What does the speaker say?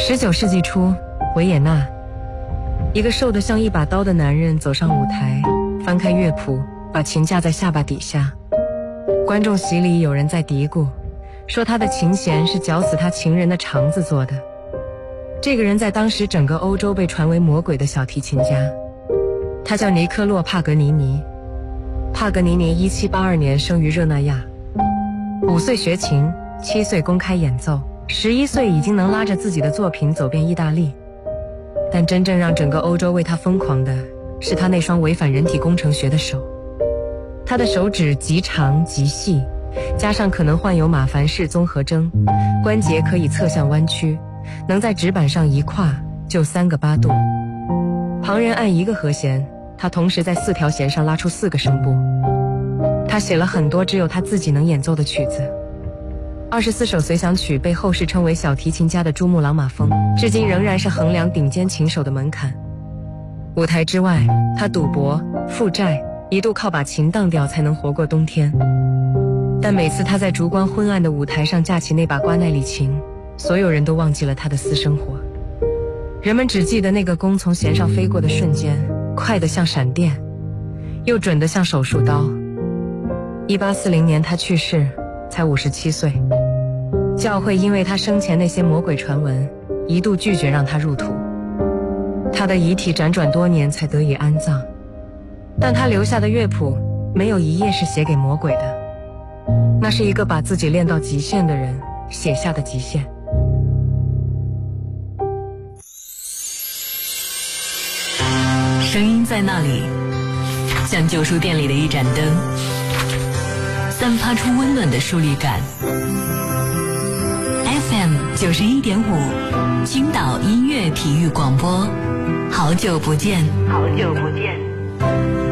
19世纪初，维也纳，一个瘦得像一把刀的男人走上舞台，翻开乐谱，把琴架在下巴底下。观众席里有人在嘀咕，说他的琴弦是绞死他情人的肠子做的。这个人在当时整个欧洲被传为魔鬼的小提琴家，他叫尼科洛·帕格尼尼。帕格尼尼1782年生于热那亚，5岁学琴，7岁公开演奏，11岁已经能拉着自己的作品走遍意大利。但真正让整个欧洲为他疯狂的是他那双违反人体工程学的手。他的手指极长极细，加上可能患有马凡氏综合征，关节可以侧向弯曲，能在纸板上一跨就3个8度。旁人按1个和弦，他同时在4条弦上拉出4个声部。他写了很多只有他自己能演奏的曲子，24首随想曲被后世称为小提琴家的珠穆朗玛峰，至今仍然是衡量顶尖琴手的门槛。舞台之外，他赌博、负债，一度靠把琴当掉才能活过冬天。但每次他在烛光昏暗的舞台上架起那把瓜奈里琴，所有人都忘记了他的私生活。人们只记得那个弓从弦上飞过的瞬间，快得像闪电，又准得像手术刀。1840年他去世，才57岁。教会因为他生前那些魔鬼传闻，一度拒绝让他入土。他的遗体辗转多年才得以安葬，但他留下的乐谱没有一页是写给魔鬼的，那是一个把自己练到极限的人写下的极限。 声音在那里，像旧书店里的一盏灯，散发出温暖的疏离感。FM 91.5，青岛音乐体育广播，好久不见，好久不见。